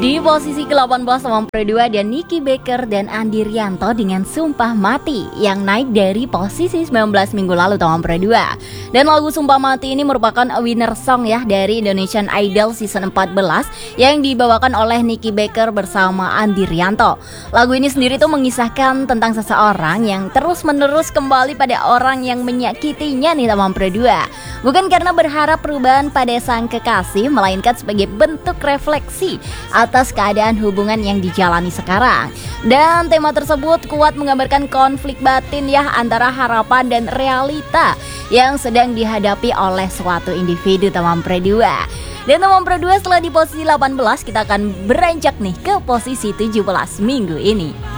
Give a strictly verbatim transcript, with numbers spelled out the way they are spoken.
Di posisi ke delapan belas Tamam Pro dua dan Nicky Baker dan Andi Rianto dengan Sumpah Mati yang naik dari posisi sembilan belas minggu lalu Tamam Pro dua. Dan lagu Sumpah Mati ini merupakan winner song ya dari Indonesian Idol season empat belas yang dibawakan oleh Nicky Baker bersama Andi Rianto. Lagu ini sendiri tuh mengisahkan tentang seseorang yang terus-menerus kembali pada orang yang menyakitinya nih Tamam Pro dua. Bukan karena berharap perubahan pada sang kekasih, melainkan sebagai bentuk refleksi atas keadaan hubungan yang dijalani sekarang. Dan tema tersebut kuat menggambarkan konflik batin ya antara harapan dan realita yang sedang dihadapi oleh suatu individu Tamam Pro dua. Dan Tamam Pro dua setelah di posisi delapan belas, kita akan beranjak nih ke posisi tujuh belas minggu ini.